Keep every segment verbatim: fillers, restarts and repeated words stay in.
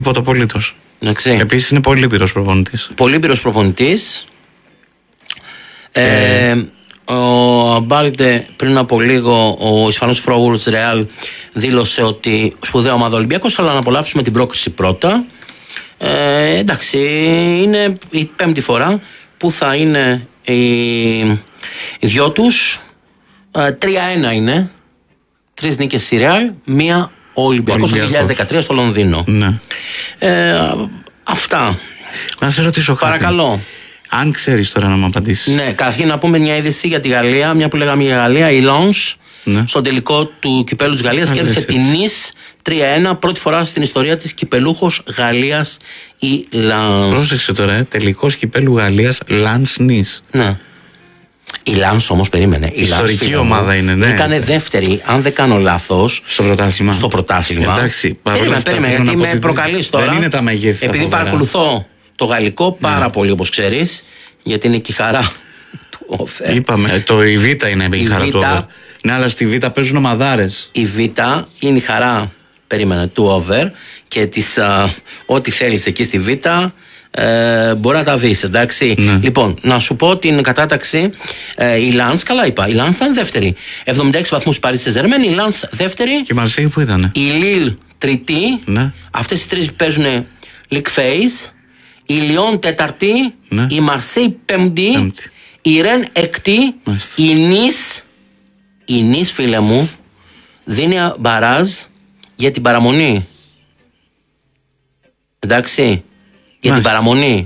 Ποτοπολίτος. Επίσης είναι πολύ πυρός προπονητής. Πολύ πυρός προπονητής. Ε, ε, ο Αμπάλτε πριν από λίγο, ο Ισπανός Forwards Real δήλωσε ότι σπουδαία ομάδα Ολυμπιακός, αλλά να απολαύσουμε την πρόκριση πρώτα. Ε, εντάξει, είναι η πέμπτη φορά που θα είναι οι, οι δυο τους. Ε, τρία ένα είναι. Τρεις νίκες στη Real, μία ο Ολυμπιακός το δύο χιλιάδες δεκατρία στο Λονδίνο. Ναι. Ε, αυτά. Να σε ρωτήσω κάτι. Παρακαλώ. Αν ξέρεις τώρα να μου απαντήσεις. Ναι, καταρχήν να πούμε μια είδηση για τη Γαλλία. Μια που λέγαμε για Γαλλία. Η Lens, ναι, στον τελικό του κυπέλου της Γαλλίας κέρδισε την Nice τρία ένα. Πρώτη φορά στην ιστορία της κυπελούχος Γαλλίας η Lens. Πρόσεξε τώρα, ε, τελικός κυπέλου Γαλλίας Lens Nice. Ναι. Η Lens όμως περίμενε. Η ιστορική Lens, ομάδα είναι, ναι. Ήταν δεύτερη, αν δεν κάνω λάθος. Στο πρωτάθλημα. Στο πρωτάθλημα. Εντάξει, περίμενε, περίμενε, γιατί με προκαλείς τώρα. Δεν είναι τα μεγέθη. Επειδή παρακολουθώ το γαλλικό πάρα, ναι, πολύ, όπως ξέρεις, γιατί είναι και η χαρά του Over. Είπαμε, το η Β είναι η, η χαρά του Over. Ναι, αλλά στη Β παίζουν ομαδάρες. Η Β είναι η χαρά, περίμενε, του Over και της, α, ό,τι θέλεις εκεί στη Β. Ε, μπορεί να τα δεις, εντάξει. Ναι. Λοιπόν, να σου πω την κατάταξη. ε, Η Lens, καλά είπα, η Lens ήταν δεύτερη. εβδομήντα έξι βαθμούς Paris Saint-Germain, η Lens δεύτερη. Και η Μαρσέη που ήτανε? Η Lille τρίτη. Ναι. Αυτές οι τρεις παίζουν League Phase. Η Lyon τέταρτη. Ναι. Η Marseille πέμπτη. Πέμπτη. Η Rennes έκτη. Μάλιστα. Η Nice, η Nice, φίλε μου, δίνει μπαράζ για την παραμονή. Εντάξει. Για την παραμονή.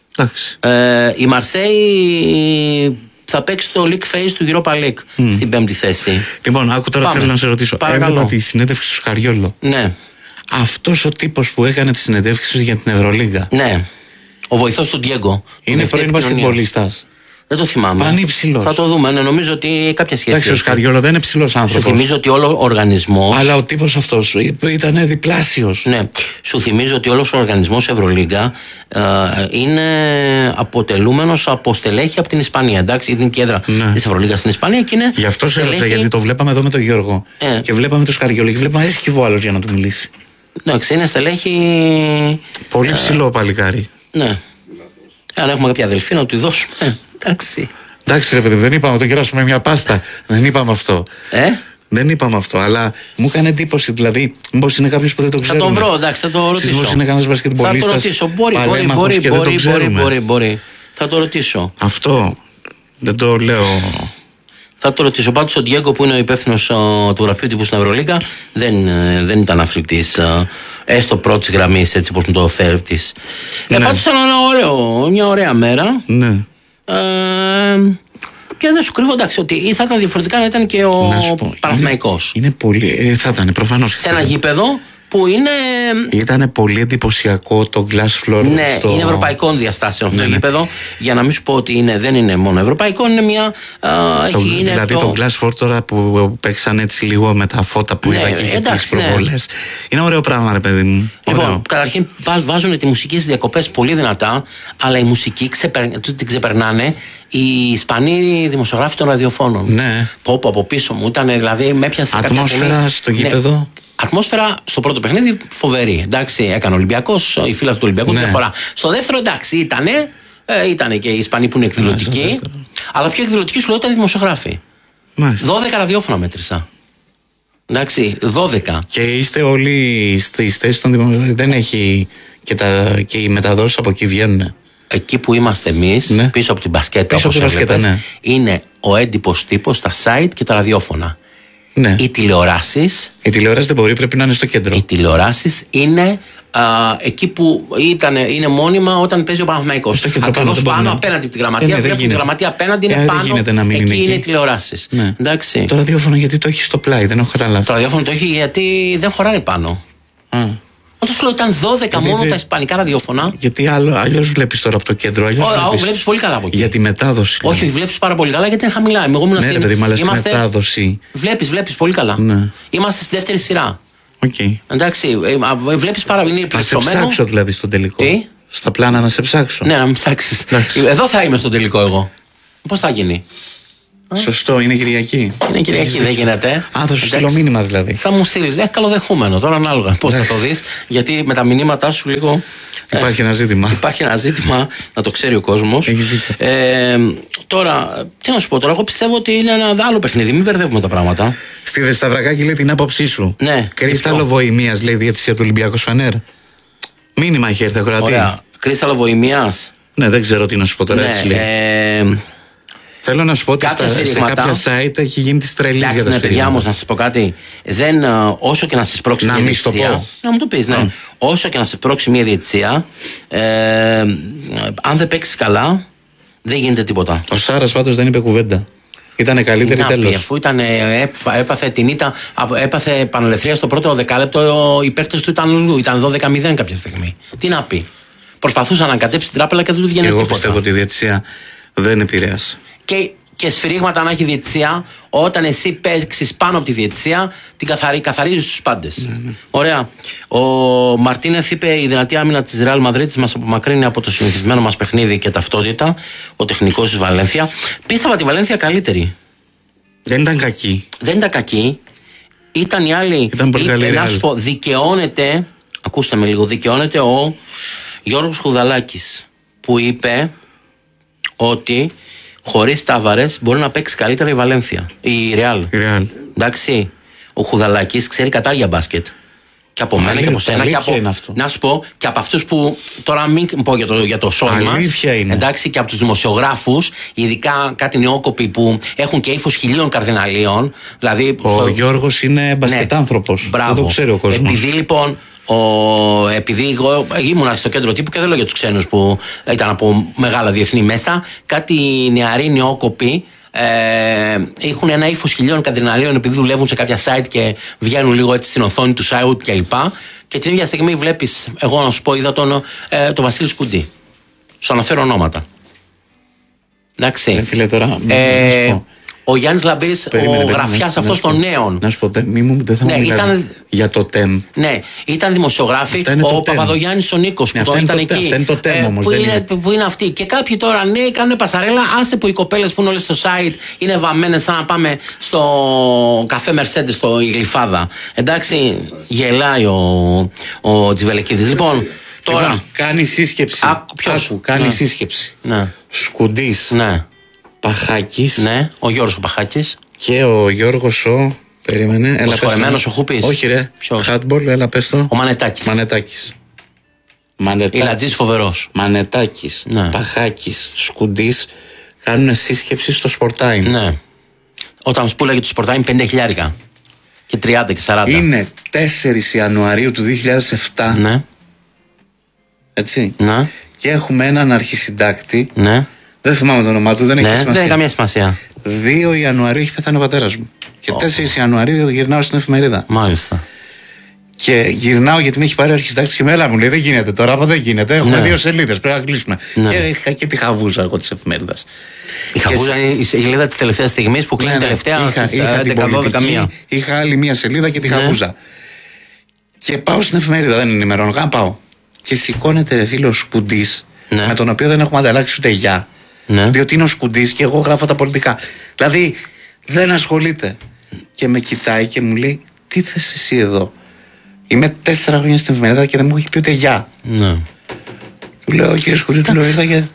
Ε, η Μαρσέη θα παίξει το League Phase του Europa League mm. στην πέμπτη θέση. Λοιπόν, άκου τώρα, θέλω να σε ρωτήσω. Έβλεπα τη συνέντευξη του Σκαριόλο. Ναι. Αυτός ο τύπος που έκανε τη συνέντευξη για την Ευρωλίγα. Ναι. Ο βοηθός του Ντιέγκο. Είναι πρώην μπασκετμπολίστας. Δεν το θυμάμαι. Πανύψηλος. Θα το δούμε. Ναι, νομίζω ότι κάποια σχέση. Εντάξει, ο Σκαριόλο δεν είναι ψηλός άνθρωπος. Σου θυμίζω ότι όλο ο οργανισμός. Αλλά ο τύπος αυτός ήταν διπλάσιος. Ναι. Σου θυμίζω ότι όλος ο οργανισμός Ευρωλίγκα ε, είναι αποτελούμενος από στελέχη από την Ισπανία. Εντάξει, είναι και έδρα, ναι, της Ευρωλίγκα στην Ισπανία και είναι. Γι' αυτό στελέχη... σε έρωτησα, γιατί το βλέπαμε εδώ με τον Γιώργο. Ε. Και βλέπαμε τον Σκαριόλο και βλέπαμε έσκυβο άλλος για να του μιλήσει. Εντάξει, είναι στελέχη. Πολύ ψηλό ε, παλικάρι. Ναι. Αν έχουμε κάποια αδελφή να του δώσουμε. Εντάξει. Εντάξει, ρε παιδί, δεν είπαμε να το κεράσουμε μια πάστα. Δεν είπαμε αυτό. Ε? Δεν είπαμε αυτό, αλλά μου έκανε εντύπωση. Δηλαδή, μήπως είναι κάποιος που δεν το ξέρει. Θα τον βρω, εντάξει, θα το ρωτήσω. Μήπως είναι κανένας μπασκετμπολίστας. Θα το ρωτήσω. Μπορεί, μπορεί, μπορεί, μπορεί, μπορεί, μπορεί, μπορεί. Θα το ρωτήσω. Αυτό δεν το λέω. Θα το ρωτήσω. Πάντως ο Ντιέγκο, που είναι ο υπεύθυνος του γραφείου τύπου στην Ευρωλίγκα, δεν, δεν ήταν αθλητής. Έστω πρώτης γραμμής, έτσι όπως μου το θέτεις. Ναι. Ε, πάντως ήταν ένα ωραίο, μια ωραία μέρα. Ναι. Ε, και δεν σου κρύβω, εντάξει, ότι θα ήταν διαφορετικά να ήταν και ο Παναθηναϊκός. Είναι, είναι πολύ. Ε, θα ήταν προφανώς. Σε ένα γήπεδο που είναι. Ήταν πολύ εντυπωσιακό το glass floor. Ναι, στο... είναι ευρωπαϊκών διαστάσεων αυτό, ναι, το γήπεδο. Ναι. Για να μην σου πω ότι είναι, δεν είναι μόνο ευρωπαϊκό, είναι μια. Α, το, έχει, είναι δηλαδή το... το glass floor τώρα που παίξαν έτσι λίγο με τα φώτα που, ναι, είδα και τις προβολές. Ναι. Είναι ωραίο πράγμα, ρε παιδί μου. Λοιπόν, ωραίο. Καταρχήν βάζουν τη μουσική στις διακοπές πολύ δυνατά, αλλά η μουσική ξεπερ... την ξεπερνάνε οι Ισπανοί δημοσιογράφοι των ραδιοφώνων. Ναι. Πω, πω, από πίσω μου ήταν, δηλαδή με έπιασε κάποια στιγμή. Ατμόσφαιρα στο γήπεδο. Ναι. Ατμόσφαιρα στο πρώτο παιχνίδι φοβερή. Εντάξει, έκανε ο Ολυμπιακός, η φίλα του Ολυμπιακού, ναι, διαφορά. Στο δεύτερο, εντάξει, ήτανε, ε, ήτανε και οι Ισπανοί που είναι εκδηλωτικοί. Ναι, αλλά πιο εκδηλωτικοί σου λέω ήταν οι δημοσιογράφοι. Μάλιστα. δώδεκα ραδιόφωνα μέτρησα. Εντάξει, δώδεκα. Και είστε όλοι στις θέσεις των δημοσιογράφων. Δεν έχει και, τα, και οι μεταδόσεις από εκεί βγαίνουν. Εκεί που είμαστε εμείς, ναι, πίσω από την μπασκέτα, όπως έβλεπες, ναι, είναι ο έντυπος τύπος, τα site και τα ραδιόφωνα. Ναι. Οι τηλεοράσεις. Οι τηλεοράσεις δεν μπορεί, πρέπει να είναι στο κέντρο. Οι τηλεοράσεις είναι α, εκεί που ήταν, είναι μόνιμα όταν παίζει ο Παναθηναϊκός. Ακριβώς πάνω, να... απέναντι από τη γραμματεία. Βλέπουν τη γραμματεία απέναντι, είναι ε, πάνω. Δεν να μην εκεί είναι, είναι οι τηλεοράσεις. Ναι. Το ραδιόφωνο γιατί το έχει στο πλάι, δεν έχω καταλάβει. Το ραδιόφωνο το έχει γιατί δεν χωράει πάνω. Α. Όταν σου λέω ήταν δώδεκα γιατί μόνο δε... τα ισπανικά ραδιόφωνα. Γιατί αλλιώς βλέπεις τώρα από το κέντρο. Όχι, βλέπεις... βλέπεις πολύ καλά από εκεί. Για τη μετάδοση. Όχι, δηλαδή. Βλέπεις πάρα πολύ καλά γιατί είναι χαμηλά. Εγώ ήμουν ναι, στην... παιδί, αλλά Είμαστε... στη μετάδοση. Βλέπεις, βλέπεις πολύ καλά. Ναι. Είμαστε στη δεύτερη σειρά. Okay. Εντάξει, βλέπεις πάρα πολύ. Να σε ψάξω δηλαδή στον τελικό. Τι? Στα πλάνα να σε ψάξω. Ναι, να με ψάξεις. Εδώ θα είμαι στον τελικό εγώ. Πώς θα γίνει? Σωστό, είναι Κυριακή. Είναι Κυριακή, δεν γίνεται. Α, θα σου στείλω μήνυμα δηλαδή. Θα μου στείλει. Ε, καλοδεχούμενο τώρα, ανάλογα πώς θα το δεις. Γιατί με τα μηνύματά σου λίγο. Υπάρχει ένα ζήτημα. Υπάρχει ένα ζήτημα, να το ξέρει ο κόσμος. Ε, τώρα, τι να σου πω τώρα, εγώ πιστεύω ότι είναι ένα άλλο παιχνίδι. Μην μπερδεύουμε τα πράγματα. Στη Δεσταυρακάκη λέει την άποψή σου. Ναι. Κρίσταλο Βοημίας λέει διαιτησία του Ολυμπιακού Φανέρ. Μήνυμα έχει έρθει ακροατή. Ωραία. Κρίσταλο Βοημίας. Ναι, δεν ξέρω τι να σου πω τώρα. Ναι, έτσι λέει. Ε, Θέλω να σου πω ότι στα, σε κάποια site έχει γίνει τη τρελή για τα σφυρίγματα. Παιδιά όμως, να σας πω κάτι. Δεν, όσο και να σας πρόξει μια διαιτησία. Να μου το πεις, ναι. Mm. Όσο και να σας πρόξει μια διαιτησία, ε, αν δεν παίξεις καλά, δεν γίνεται τίποτα. Ο Σάρας πάντως δεν είπε κουβέντα. Ήτανε καλύτερη τέλος. Αφού ήταν, έπαθε την ήττα, έπαθε πανελευθερία στο πρώτο δεκάλεπτο, οι παίκτες του ήταν, ήταν δώδεκα μηδέν κάποια στιγμή. Τι να πει. Προσπαθούσε να ανακατέψει την τράπελα και δεν του βγαίνει τίποτα. Εγώ πιστεύω ότι η διαιτησία δεν επηρέασε. Και, και σφυρίγματα να έχει διαιτησία, όταν εσύ παίξεις πάνω από τη διαιτησία, την καθαρι, καθαρίζεις τους πάντες. Mm-hmm. Ωραία. Ο Μαρτίνεθ είπε: η δυνατή άμυνα της Ρεάλ Μαδρίτης μας απομακρύνει από το συνηθισμένο μας παιχνίδι και ταυτότητα. Ο τεχνικός της Βαλένθια. Πίστευα τη Βαλένθια καλύτερη. Δεν ήταν κακή. Δεν ήταν κακή. Ήταν η άλλη. Ήταν πολύ καλή. Να σου πω, δικαιώνεται, ακούστε με λίγο, δικαιώνεται ο Γιώργος Χουδαλάκης που είπε ότι χωρίς Τάβαρες μπορεί να παίξει καλύτερα η Βαλένθια. Η Ρεάλ. Εντάξει. Ο Χουδαλάκης ξέρει κατάρια μπάσκετ. Και από μένα και από σένα. Και από, να σου πω και από αυτούς που. Τώρα μην πω για το, για το σόι μας. Εντάξει, και από τους δημοσιογράφους, ειδικά κάτι νεόκοποι που έχουν και ύφος χιλίων καρδιναλίων. Δηλαδή, ο στο... Γιώργος είναι μπασκετάνθρωπος. Ναι, δεν το ξέρει ο κόσμος. Επειδή λοιπόν. Ο, επειδή εγώ ήμουν στο κέντρο τύπου και δεν λέω για τους ξένους που ήταν από μεγάλα διεθνή μέσα, κάτι νεαροί νεόκοποι ε, έχουν ένα ύφος χιλίων καρδιναλίων επειδή δουλεύουν σε κάποια site και βγαίνουν λίγο έτσι στην οθόνη του site κλπ. Και, και την ίδια στιγμή βλέπεις, εγώ να σου πω, είδα τον, ε, τον Βασίλη Σκουντή. Σου αναφέρω ονόματα. Εντάξει. Ε, φίλε, τώρα, ε, ο Γιάννης Λαμπύρης, ο γραφιάς αυτός των νέων. Να σου πω, μη μου δεν θα μου μιλάς για το τεμ. Ναι, ήταν δημοσιογράφοι. Ο Παπαδογιάννης ο Νίκος που το ήταν εκεί. Αυτό είναι το τεμ όμως. Που είναι, που είναι αυτοί. Και κάποιοι τώρα νέοι κάνουν πασαρέλα. Άσε που οι κοπέλες που είναι όλες στο site είναι βαμμένες σαν να πάμε στο καφέ Mercedes στο Γλυφάδα. Εντάξει, γελάει ο, ο Τζιβελεκίδης. Λοιπόν, τώρα. Λοιπόν, κάνει σύσκεψη. Α, ποιος? Άκου, κάνει ναι. σύσκεψη. Ναι. Σκουντής. Ναι. Παχάκης. Ναι, ο Γιώργος ο Παχάκης. Και ο Γιώργος ο. Περίμενε. Ο σκορεμένος ο Χούπης. Όχι, ρε. Χάτμπολ, έλα πες το. Ο Μανετάκης. Μανετάκης. Μανετάκης. Ηλατζής φοβερός. Μανετάκης. Ναι. Παχάκης. Σκουντής. Κάνουν σύσκεψη στο Sport Time. Ναι. Όταν σπούλαγε το Sport Time πενήντα χιλιάρικα. Και τριάντα και σαράντα. Είναι τέσσερις Ιανουαρίου του δύο χιλιάδες επτά. Ναι. Έτσι. Ναι. Και έχουμε έναν αρχισυντάκτη. Ναι. Δεν θυμάμαι το όνομά του, δεν ναι, έχει σημασία. Δεν έχει καμία σημασία. δύο Ιανουαρίου έχει πεθάνει ο πατέρας μου. Και oh. τέσσερις Ιανουαρίου γυρνάω στην εφημερίδα. Μάλιστα. Και γυρνάω γιατί με έχει πάρει ο αρχισυντάκτης και με έλα μου λέει: δεν γίνεται τώρα, απ' δεν γίνεται. Έχουμε ναι. δύο σελίδες, πρέπει να κλείσουμε. Ναι. Και είχα και τη χαβούζα εγώ της εφημερίδας. Η χαβούζα είναι η σελίδα της τελευταίας στιγμής που κλείνει ναι, ναι. τελευταία είχα, στις είχα έντεκα δώδεκα μία. Είχα άλλη μία σελίδα και τη ναι. χαβούζα. Και πάω στην εφημερίδα, δεν ενημερώνω. Γα πάω. Και σηκώνεται ρε φίλο Σκουντής, ναι. με τον οποίο δεν έχουμε ανταλλάξει ούτε γεια. Ναι. Διότι είναι ο Σκουντής και εγώ γράφω τα πολιτικά. Δηλαδή δεν ασχολείται. Και με κοιτάει και μου λέει: τι θες εσύ εδώ? Είμαι τέσσερα χρόνια στην εφημερίδα και δεν μου έχει πει ούτε γεια. Ναι. Του λέω: κύριε Σκουντή, του λέω: είδα για.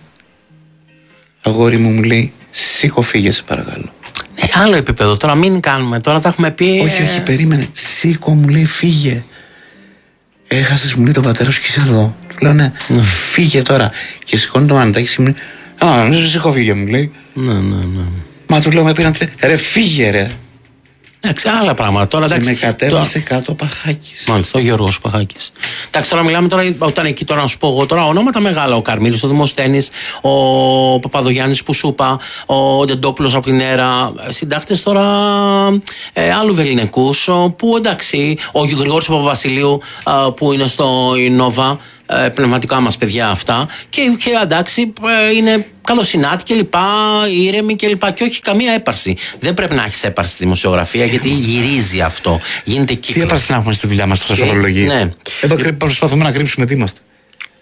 Αγόρι μου, μου λέει: σήκω, φύγε, σε παρακαλώ. Ε, άλλο επίπεδο. Τώρα μην κάνουμε. Τώρα τα έχουμε πει. Όχι, ε... όχι, περίμενε. Σήκω, μου λέει: φύγε. Έχασες, μου λέει, τον πατέρα σου και είσαι εδώ. Του λέω: ναι, ναι. Φύγε τώρα. Και σηκώνει το μανιτάκι και μου λέει: α, ναι, σήκω, φύγε, μου λέει. Ναι, ναι, ναι. Μα του λέω: με πήραν. Ρε, φύγε, ρε. Εντάξει, άλλα πράγματα. Τώρα, και εντάξει, με κατέβασε τώρα... κάτω ο Παχάκης. Μάλιστα, ο Γιώργος Παχάκης. Εντάξει, τώρα μιλάμε τώρα, όταν εκεί τώρα να σου πω εγώ τώρα ονόματα μεγάλα. Ο Καρμίλης, ο Δημοσθένης, ο Παπαδογιάννης που σου είπα, ο Ντεντόπουλος από την ΕΡΑ. Συντάκτες τώρα ε, άλλου βεληνικούς. Που εντάξει, ο Γρηγόρης Παπαβασιλείου που είναι στο Ινόβα. Πνευματικά μας παιδιά αυτά και, και εντάξει είναι καλοσυνάτοι και λοιπά, ήρεμοι και λοιπά και όχι καμία έπαρση. Δεν πρέπει να έχεις έπαρση στη δημοσιογραφία γιατί γυρίζει αυτό, γίνεται κύκλος. Τι έπαρση να έχουμε στη δουλειά μας, στο σοβαρολογείο. Ναι. Εδώ προσπαθούμε να κρύψουμε τι είμαστε.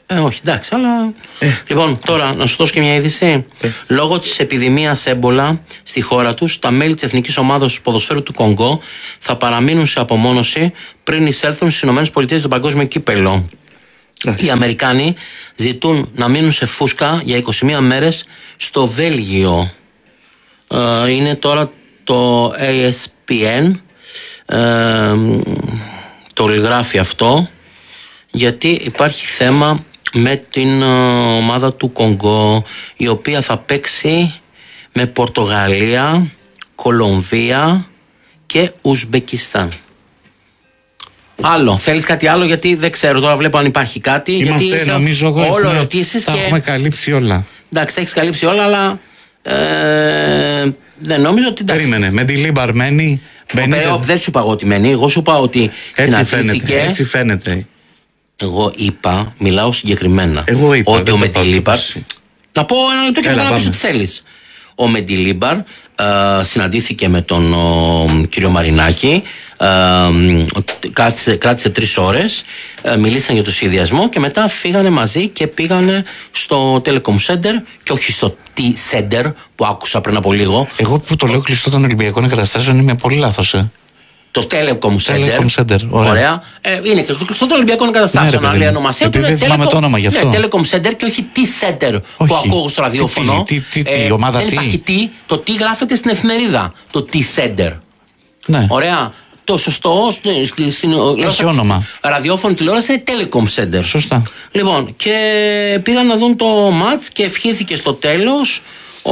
Ε, όχι, εντάξει, αλλά. Ε. Λοιπόν, τώρα να σου δώσω και μια είδηση. Ε. Λόγω της επιδημίας έμπολα στη χώρα τους, τα μέλη της Εθνικής Ομάδας Ποδοσφαίρου του Κονγκό θα παραμείνουν σε απομόνωση πριν εισέλθουν στις ΗΠΑ στο παγκόσμιο κύπελλο. Ε. Οι Αμερικάνοι ζητούν να μείνουν σε φούσκα για είκοσι μία μέρες στο Βέλγιο. Ε, είναι τώρα το ι ες πι εν. Ε, το γράφει αυτό, γιατί υπάρχει θέμα με την ομάδα του Κονγκό, η οποία θα παίξει με Πορτογαλία, Κολομβία και Ουσμπεκιστάν. Άλλο, θέλεις κάτι άλλο? Γιατί δεν ξέρω, τώρα βλέπω αν υπάρχει κάτι. Είμαστε, γιατί είσαι νομίζω εγώ όλο έχουμε, ερωτήσεις τα και... έχουμε καλύψει όλα. Εντάξει, τα έχεις καλύψει όλα, αλλά ε, δεν νομίζω ότι... Περίμενε, με τη Λίμπαρ μένει... Μπαίνετε... Δεν σου είπα εγώ ότι μένει, εγώ σου είπα ότι έτσι συναντήθηκε... Φαίνεται, έτσι φαίνεται. Εγώ είπα, μιλάω συγκεκριμένα, εγώ είπα, ότι ο Μεντιλίμπαρ... Να πω ένα λεπτό και μετά να πεις ό,τι θέλεις. Ο Μεντιλίμπαρ ε, συναντήθηκε με τον ο, κύριο Μαρινάκη, ε, κράτησε, κράτησε τρεις ώρες, ε, μιλήσαν για το σχεδιασμό και μετά φύγανε μαζί και πήγανε στο Telecom Center και όχι στο T-Center που άκουσα πριν από λίγο. Εγώ που το λέω κλειστό των Ολυμπιακών Εγκαταστάσεων είμαι πολύ λάθος, ε. Το Telecom Center. Telecom Center, ωραία. ωραία. Ε, είναι και το κλειστό των Ολυμπιακών Εγκαταστάσεων. Ναι, άλλη ονομασία του είναι Telecom, το όνομα γι' αυτό. Ναι, Telecom Center και όχι T-Center που ακούω στο ραδιόφωνο. Τι, τι, τι, ε, τι, ομάδα δεν τι. υπάρχει T. Το T γράφεται στην εφημερίδα. Το T-Center. Ναι. Ωραία. Το σωστό στην, στην έχει όνομα. Ραδιόφωνο τηλεόραση είναι Telecom Center. Σωστά. Λοιπόν, και πήγαν να δουν το μάτς και ευχήθηκε στο τέλος ο,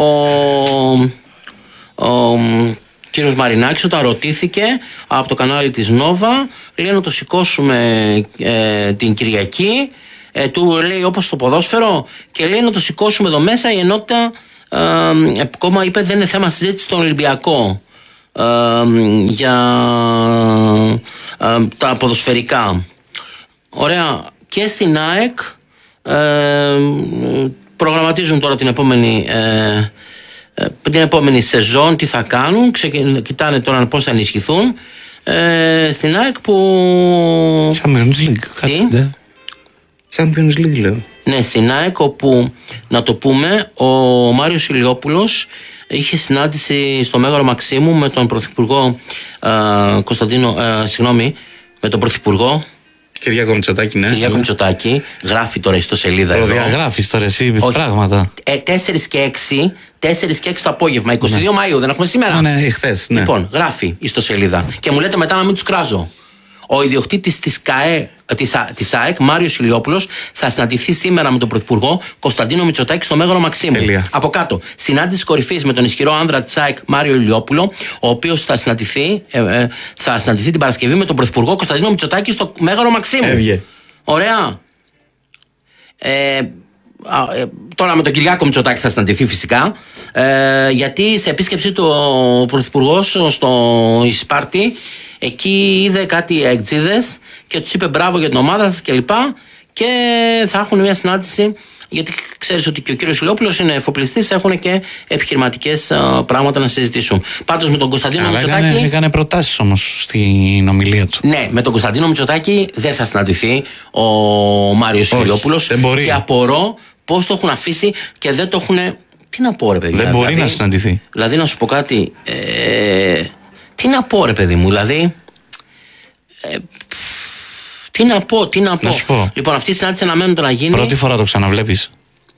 ο κύριος Μαρινάκης, όταν ρωτήθηκε από το κανάλι της Νόβα, λέει να το σηκώσουμε ε, την Κυριακή, ε, του λέει όπως στο ποδόσφαιρο, και λέει να το σηκώσουμε εδώ μέσα. Η ενότητα ε, ακόμα είπε δεν είναι θέμα συζήτηση στον Ολυμπιακό ε, για ε, τα ποδοσφαιρικά. Ωραία. Και στην ΑΕΚ ε, προγραμματίζουν τώρα την επόμενη ε, την επόμενη σεζόν, τι θα κάνουν, ξεκι... κοιτάνε τώρα πώς θα ενισχυθούν ε, στην ΑΕΚ που... Champions League, κάτσε. Champions League λέω. Ναι, στην ΑΕΚ, όπου να το πούμε, ο Μάριος Ηλιόπουλος είχε συνάντηση στο Μέγαρο Μαξίμου με τον Πρωθυπουργό ε, Κωνσταντίνο, ε, συγγνώμη, με τον Πρωθυπουργό Κυριάκο Μητσοτάκη, ναι. Κυριάκο Μητσοτάκη, γράφει τώρα στο σελίδα εδώ. Προδιαγράφεις τώρα εσύ πράγματα. Ε, τέσσερις και έξι, τέσσερις και έξι το απόγευμα, είκοσι δύο ναι. Μαΐου, δεν έχουμε σήμερα. Ναι, ναι, χθες, ναι. Λοιπόν, γράφει στο σελίδα. Και μου λέτε μετά να μην τους κράζω. Ο ιδιοκτήτης της, ΚΑΕ, της, της ΑΕΚ, Μάριος Ηλιόπουλος, θα συναντηθεί σήμερα με τον Πρωθυπουργό Κωνσταντίνο Μητσοτάκη στο Μέγαρο Μαξίμου. Τελεία. Από κάτω. Συνάντηση κορυφής με τον ισχυρό άνδρα της ΑΕΚ, Μάριο Ηλιόπουλο, ο οποίος θα συναντηθεί, ε, ε, θα συναντηθεί την Παρασκευή με τον Πρωθυπουργό Κωνσταντίνο Μητσοτάκη στο Μέγαρο Μαξίμου. Έβγε. Ωραία. Ε, α, ε, τώρα με τον Κυριάκο Μητσοτάκη θα συναντηθεί φυσικά. Ε, γιατί σε επίσκεψή του ο Πρωθυπουργός στο Σπάρτη, εκεί είδε κάτι εκτζίδες και τους είπε μπράβο για την ομάδα σας κλπ. Και θα έχουν μια συνάντηση, γιατί ξέρεις ότι και ο κύριος Ηλιόπουλος είναι εφοπλιστής, έχουν και επιχειρηματικές α, πράγματα να συζητήσουν. Πάντως με τον Κωνσταντίνο Μητσοτάκη. Έκανε, έκανε προτάσεις όμως στην ομιλία του. Ναι, με τον Κωνσταντίνο Μητσοτάκη δεν θα συναντηθεί ο Μάριος Ηλιόπουλος. Δεν μπορεί. Και απορώ πώς το έχουν αφήσει και δεν το έχουν. Τι να πω, ρε παιδί. Δεν δηλαδή, μπορεί να συναντηθεί. Δηλαδή, να σου πω κάτι. Ε, τι να πω, ρε παιδί μου, δηλαδή. Ε, τι να πω, τι να πω. Να σου πω. Λοιπόν, αυτή η συνάντηση αναμένεται να γίνει. Πρώτη φορά το ξαναβλέπεις.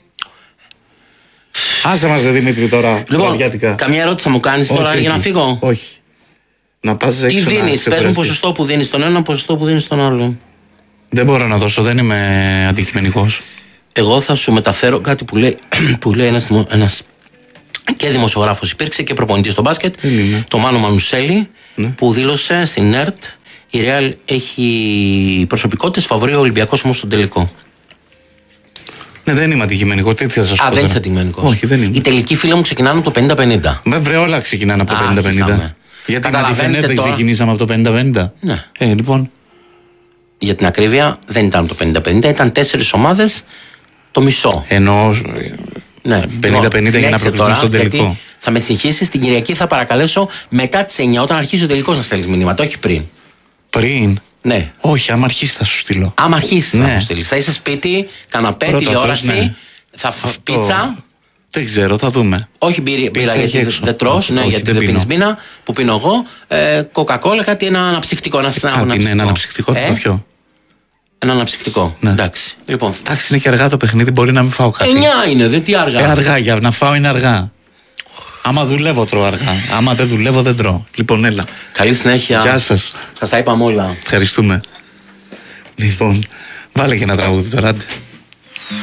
Άσε μας, ρε Δημήτρη, τώρα. Λοιπόν, καμιά ερώτηση θα μου κάνεις τώρα όχι, για να φύγω. Όχι. Να πας έξω. Τι δίνεις, πες μου ποσοστό που δίνεις στον ένα, ποσοστό που δίνεις στον άλλο. Δεν μπορώ να δώσω, δεν είμαι αντικειμενικός. Εγώ θα σου μεταφέρω κάτι που λέει, που λέει ένας, ένας και δημοσιογράφος υπήρξε και προπονητής στο μπάσκετ, είναι. το Μάνο Μανουσέλη, ναι. Που δήλωσε στην ΕΡΤ η Ρεάλ έχει προσωπικότητες, φαβορεί ο Ολυμπιακός όμως στον τελικό. Ναι, δεν είμαι αντικειμενικό. Τι θα σας πω. Α, δεν είσαι αντικειμενικός. Όχι, δεν είμαι. Οι τελικοί φίλοι μου ξεκινάνε από το πενήντα πενήντα. Βέβαια, όλα ξεκινάνε από το πενήντα πενήντα. Γιατί με τη Φενέρ δεν ξεκινήσαμε από το πενήντα πενήντα. Ναι. Ε, λοιπόν. Για την ακρίβεια, δεν ήταν το πενήντα πενήντα, ήταν τέσσερις ομάδες το μισό. Ενώ. Ναι, πενήντα πενήντα για να προκριθούν στον τελικό. Θα με συγχύσεις την Κυριακή, θα παρακαλέσω μετά τις εννιά, όταν αρχίσει ο τελικός, να στέλνεις μηνύματα, όχι πριν. Πριν. Ναι. Όχι, άμα αρχίσει θα σου στείλω. Άμα αρχίσει ναι. θα μου στείλει. Θα είσαι σπίτι, καναπέ, τηλεόραση, ναι. θα φας πίτσα. Δεν ξέρω, θα δούμε. Όχι μπύρα, μπύρα γιατί δεν τρως, ναι, γιατί δεν πίνεις μπύρα, που πίνω εγώ. Ε, κοκακόλα, κάτι, ένα αναψυκτικό. Ένα, κάτι αναψυκτικό. Ναι, ένα αναψυκτικό θα το πιω. Ένα αναψυκτικό. Ναι. Εντάξει. Λοιπόν. Εντάξει, είναι και αργά το παιχνίδι, μπορεί να μην φάω κάτι. εννιά είναι, δεν τι αργά. Ε, αργά, για να φάω είναι αργά. Άμα δουλεύω τρώω αργά. Άμα δεν δουλεύω δεν τρώω. Λοιπόν, έλα. Καλή συνέχεια. Γεια σας. Σας τα είπαμε όλα. Ευχαριστούμε. Λοιπόν, βάλε και ένα τραγούδι τώρα.